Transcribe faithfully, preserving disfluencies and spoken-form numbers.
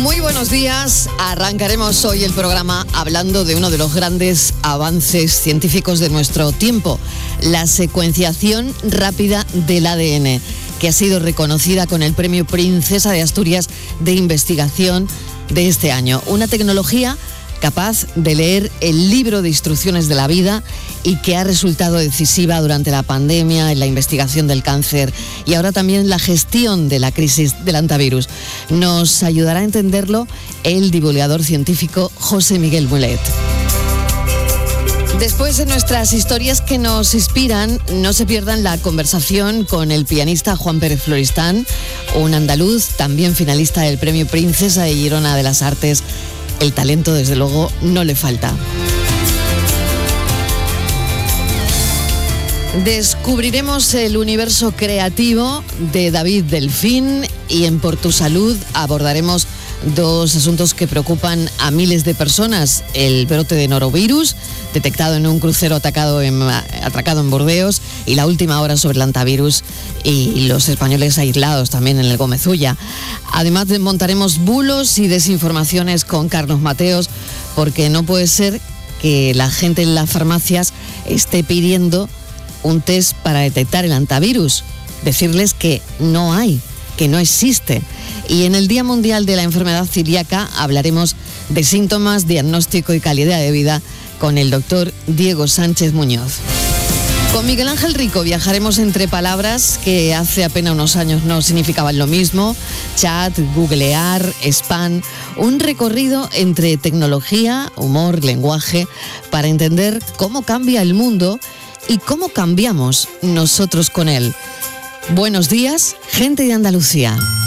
Muy buenos días. Arrancaremos hoy el programa hablando de uno de los grandes avances científicos de nuestro tiempo, la secuenciación rápida del A D N, que ha sido reconocida con el Premio Princesa de Asturias de Investigación de este año. Una tecnología capaz de leer el libro de instrucciones de la vida y que ha resultado decisiva durante la pandemia, en la investigación del cáncer y ahora también en la gestión de la crisis del hantavirus. Nos ayudará a entenderlo el divulgador científico José Miguel Mulet. Después de nuestras historias que nos inspiran, no se pierdan la conversación con el pianista Juan Pérez Floristán, un andaluz, también finalista del Premio Princesa de Girona de las Artes. El talento, desde luego, no le falta. Descubriremos el universo creativo de David Delfín y en Por tu Salud abordaremos dos asuntos que preocupan a miles de personas. El brote de norovirus, detectado en un crucero atacado en, atracado en Burdeos, y la última hora sobre el hantavirus y los españoles aislados también en el Gómez Ulla. Además, desmontaremos bulos y desinformaciones con Carlos Mateos, porque no puede ser que la gente en las farmacias esté pidiendo un test para detectar el hantavirus. Decirles que no hay, que no existe. Y en el Día Mundial de la Enfermedad Celíaca hablaremos de síntomas, diagnóstico y calidad de vida con el doctor Diego Sánchez Muñoz. Con Miguel Ángel Rico viajaremos entre palabras que hace apenas unos años no significaban lo mismo: chat, googlear, spam. Un recorrido entre tecnología, humor, lenguaje, para entender cómo cambia el mundo y cómo cambiamos nosotros con él. Buenos días, gente de Andalucía.